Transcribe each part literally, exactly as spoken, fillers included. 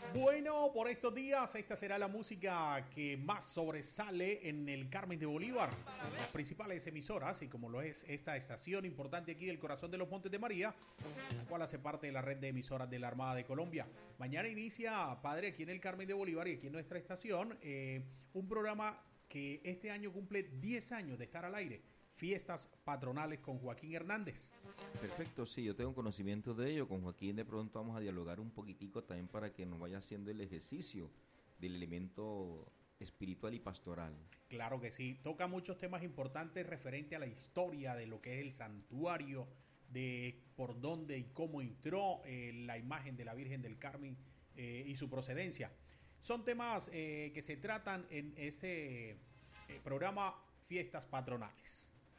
Bueno, por estos días esta será la música que más sobresale en el Carmen de Bolívar, en las principales emisoras, y como lo es esta estación importante aquí del corazón de los Montes de María, la cual hace parte de la red de emisoras de la Armada de Colombia. Mañana inicia, padre, aquí en el Carmen de Bolívar y aquí en nuestra estación, eh, un programa que este año cumple diez años de estar al aire. Fiestas patronales con Joaquín Hernández. Perfecto, sí, yo tengo conocimiento de ello. Con Joaquín de pronto vamos a dialogar un poquitico también para que nos vaya haciendo el ejercicio del elemento espiritual y pastoral. Claro que sí, toca muchos temas importantes referente a la historia de lo que es el santuario, de por dónde y cómo entró eh, la imagen de la Virgen del Carmen eh, y su procedencia. Son temas eh, que se tratan en ese eh, programa Fiestas Patronales.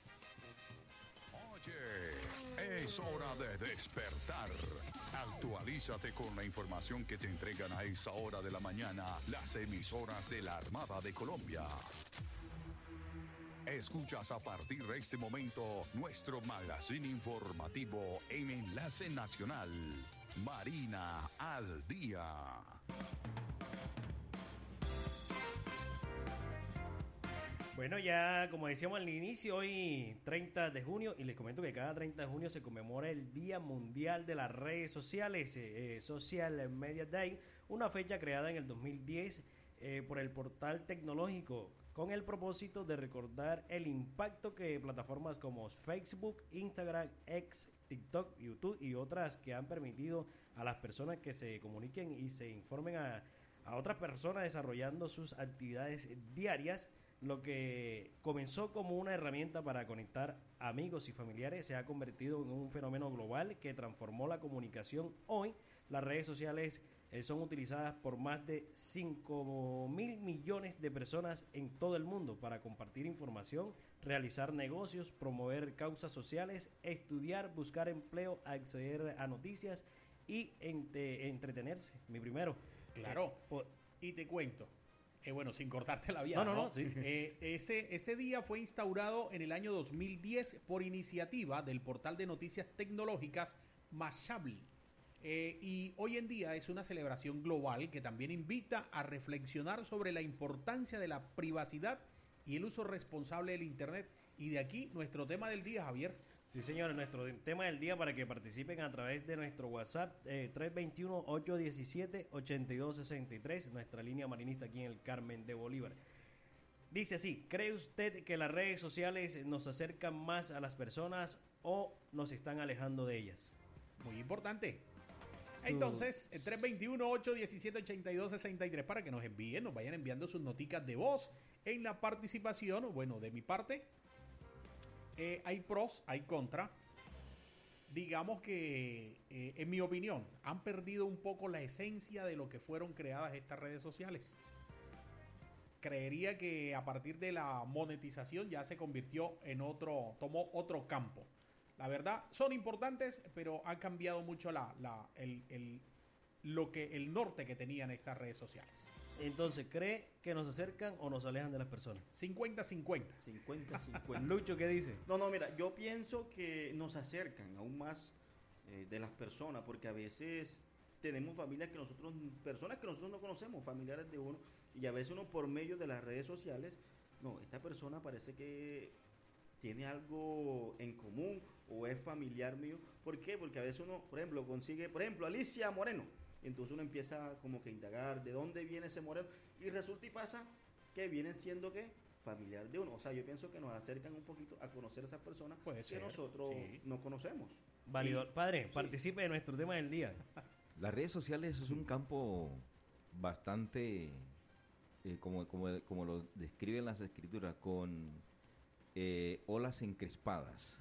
Oye, es hora de despertar. Actualízate con la información que te entregan a esa hora de la mañana las emisoras de la Armada de Colombia. Escuchas a partir de este momento nuestro magazine informativo en Enlace Nacional, Marina al Día. Bueno, ya como decíamos al inicio, hoy treinta de junio, y les comento que cada treinta de junio se conmemora el Día Mundial de las Redes Sociales, eh, Social Media Day, una fecha creada en el dos mil diez eh, por el portal tecnológico con el propósito de recordar el impacto que plataformas como Facebook, Instagram, X, TikTok, YouTube y otras que han permitido a las personas que se comuniquen y se informen a, a otras personas desarrollando sus actividades diarias. Lo que comenzó como una herramienta para conectar amigos y familiares se ha convertido en un fenómeno global que transformó la comunicación. Hoy las redes sociales eh, son utilizadas por más de cinco mil millones de personas en todo el mundo para compartir información, realizar negocios, promover causas sociales, estudiar, buscar empleo, acceder a noticias y ente- entretenerse. Mi primero. Claro, Eh, por, y te cuento. Eh, bueno, sin cortarte la vida. No, no, ¿no? no, sí. Eh, ese, ese día fue instaurado en el año dos mil diez por iniciativa del portal de noticias tecnológicas Mashable. Eh, y hoy en día es una celebración global que también invita a reflexionar sobre la importancia de la privacidad y el uso responsable del Internet. Y de aquí nuestro tema del día, Javier. Sí, señores, nuestro tema del día para que participen a través de nuestro WhatsApp eh, tres dos uno, ocho uno siete, ocho dos seis tres, nuestra línea marinista aquí en el Carmen de Bolívar. Dice así: ¿cree usted que las redes sociales nos acercan más a las personas o nos están alejando de ellas? Muy importante. Su... Entonces, tres dos uno, ocho uno siete, ocho dos seis tres para que nos envíen, nos vayan enviando sus noticas de voz en la participación. Bueno, de mi parte, eh, hay pros, hay contra. Digamos que, eh, en mi opinión, han perdido un poco la esencia de lo que fueron creadas estas redes sociales. Creería que a partir de la monetización ya se convirtió en otro, tomó otro campo. La verdad, son importantes, pero han cambiado mucho la, la, el, el, lo que, el norte que tenían estas redes sociales. Entonces, ¿cree que nos acercan o nos alejan de las personas? cincuenta cincuenta. cincuenta cincuenta. Lucho, ¿qué dice? No, no, mira, yo pienso que nos acercan aún más eh, de las personas, porque a veces tenemos familias que nosotros, personas que nosotros no conocemos, familiares de uno, y a veces uno por medio de las redes sociales, no, esta persona parece que tiene algo en común o es familiar mío. ¿Por qué? Porque a veces uno, por ejemplo, consigue, por ejemplo, Alicia Moreno, entonces uno empieza como que a indagar de dónde viene ese moreno, y resulta y pasa que vienen siendo, ¿qué? Familiar de uno. O sea, yo pienso que nos acercan un poquito a conocer a esas personas Puede que ser, nosotros sí. no conocemos. Válido. Y- Padre, sí. participe de nuestro tema del día. Las redes sociales es un campo bastante, eh, como, como, como lo describen las escrituras, con eh, olas encrespadas.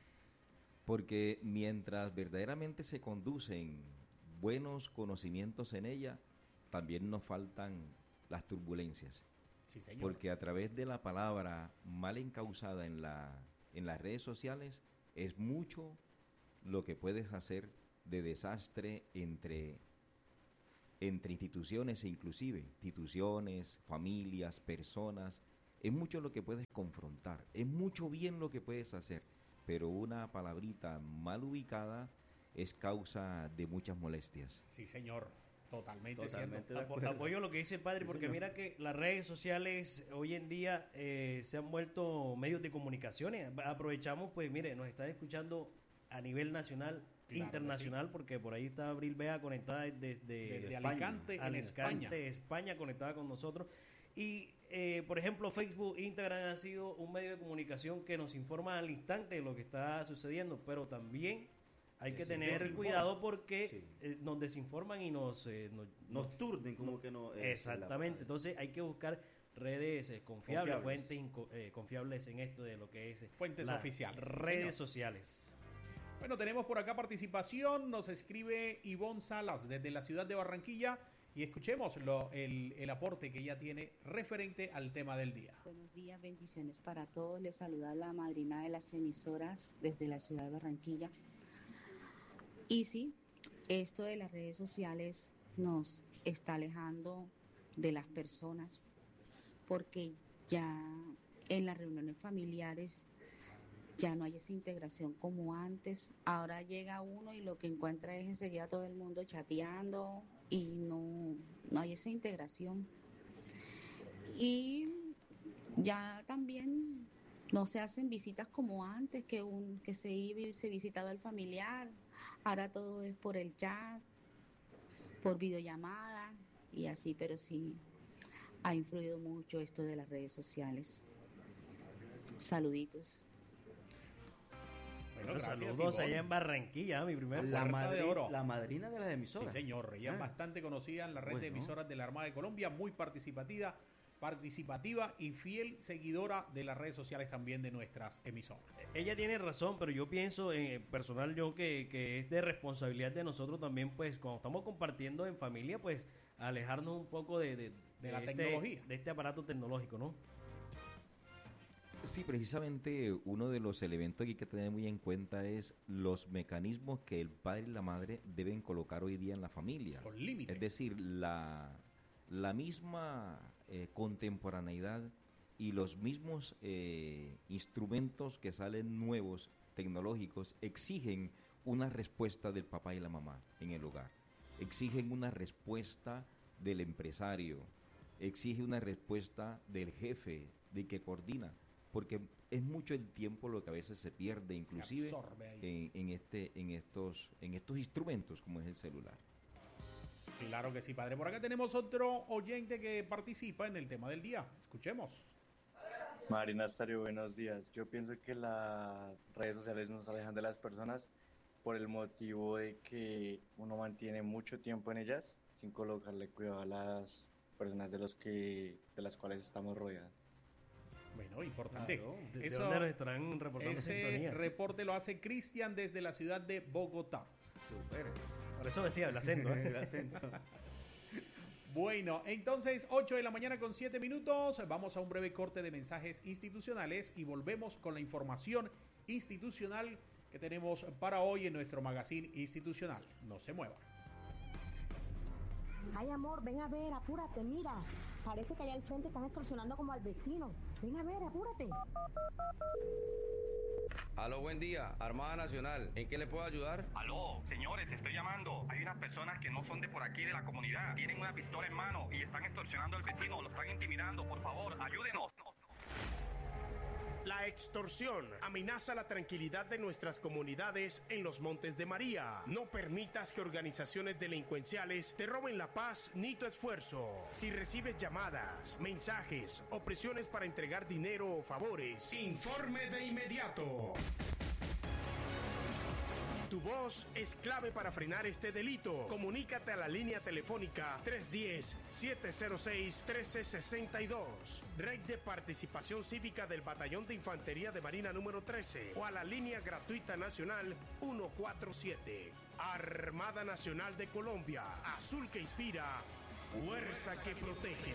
Porque mientras verdaderamente se conducen buenos conocimientos en ella, también nos faltan las turbulencias. Sí, señor. Porque a través de la palabra mal encausada en, la, en las redes sociales es mucho lo que puedes hacer de desastre entre, entre instituciones e inclusive instituciones, familias, personas. Es mucho lo que puedes confrontar, es mucho bien lo que puedes hacer, pero una palabrita mal ubicada es causa de muchas molestias. Sí, señor. Totalmente, Totalmente cierto. de Apo- acuerdo. apoyo lo que dice el padre, Sí, porque señor. mira que las redes sociales hoy en día eh, se han vuelto medios de comunicaciones. Aprovechamos, pues mire, nos están escuchando a nivel nacional, Claro internacional, porque por ahí está Abril Vega conectada desde, Desde España. Alicante, en Alicante, España. España, conectada con nosotros. Y, eh, por ejemplo, Facebook, Instagram ha sido un medio de comunicación que nos informa al instante de lo que está sucediendo, pero también hay que Desin- tener desinforma. cuidado porque Sí. eh, nos desinforman y nos... eh, nos- Nos turden como que no. eh, Exactamente, la- entonces hay que buscar redes eh, confiables, Confiables. fuentes inco- eh, confiables en esto de lo que es eh, Fuentes las oficiales, sí, redes señor. sociales. Bueno, tenemos por acá participación. Nos escribe Ivonne Salas desde la ciudad de Barranquilla. Y escuchemos lo- el, el aporte que ella tiene referente al tema del día. Buenos días, bendiciones para todos. Les saluda la madrina de las emisoras desde la ciudad de Barranquilla. Y sí, esto de las redes sociales nos está alejando de las personas porque ya en las reuniones familiares ya no hay esa integración como antes. Ahora llega uno y lo que encuentra es enseguida todo el mundo chateando y no, no hay esa integración. Y ya también no se hacen visitas como antes, que un que se iba y se visitaba el familiar. Ahora todo es por el chat, por videollamada y así, pero sí ha influido mucho esto de las redes sociales. Saluditos. Bueno, Bueno, gracias, saludos Ivonne. allá en Barranquilla, mi primer La, Puerta de madri- Oro. la madrina de las Sí, emisoras. señor. Ella es Ah. bastante conocida en la red de Bueno. emisoras de la Armada de Colombia, muy participativa, participativa y fiel seguidora de las redes sociales también de nuestras emisoras. Ella tiene razón, pero yo pienso en personal yo que, que es de responsabilidad de nosotros también, pues cuando estamos compartiendo en familia, pues alejarnos un poco de, de, De la este- tecnología. de este aparato tecnológico, ¿no? Sí, precisamente uno de los elementos que hay que tener muy en cuenta es los mecanismos que el padre y la madre deben colocar hoy día en la familia. Los límites. Es decir, la, la misma eh, contemporaneidad y los mismos eh, instrumentos que salen nuevos, tecnológicos, exigen una respuesta del papá y la mamá en el hogar. Exigen una respuesta del empresario. Exige una respuesta del jefe, de que coordina. Porque es mucho el tiempo lo que a veces se pierde, inclusive Se absorbe ahí. en, en este, en estos, en estos instrumentos como es el celular. Claro que sí, padre. Por acá tenemos otro oyente que participa en el tema del día. Escuchemos. Marina Astario, buenos días. Yo pienso que las redes sociales nos alejan de las personas por el motivo de que uno mantiene mucho tiempo en ellas sin colocarle cuidado a las personas de los que de las cuales estamos rodeados. Bueno, importante. Claro. ¿De, de Eso- dónde nos estarán reportando Ese sintonía? reporte lo hace Cristian desde la ciudad de Bogotá. Súper. Por eso decía el acento. ¿eh? El acento. Bueno, entonces ocho de la mañana con siete minutos. Vamos a un breve corte de mensajes institucionales y volvemos con la información institucional que tenemos para hoy en nuestro magazine institucional. No se mueva. Ay, amor, ven a ver, apúrate, mira. Parece que allá al frente están extorsionando como al vecino. Ven a ver, apúrate. Aló, buen día, Armada Nacional, ¿en qué le puedo ayudar? Aló, señores, estoy llamando. Hay unas personas que no son de por aquí de la comunidad. Tienen una pistola en mano y están extorsionando al vecino, lo están intimidando. Por favor, ayúdenos. La extorsión amenaza la tranquilidad de nuestras comunidades en los Montes de María. No permitas que organizaciones delincuenciales te roben la paz ni tu esfuerzo. Si recibes llamadas, mensajes o presiones para entregar dinero o favores, informe de inmediato. Tu voz es clave para frenar este delito. Comunícate a la línea telefónica tres uno cero, siete cero seis, uno tres seis dos, Red de Participación Cívica del Batallón de Infantería de Marina número trece o a la línea gratuita nacional ciento cuarenta y siete. Armada Nacional de Colombia, azul que inspira, fuerza que protege.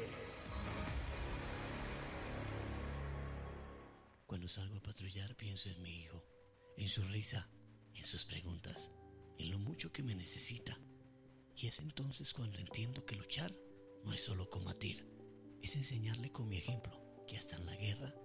Cuando salgo a patrullar pienso en mi hijo, en su risa, en sus preguntas, en lo mucho que me necesita. Y es entonces cuando entiendo que luchar no es solo combatir, es enseñarle con mi ejemplo que hasta en la guerra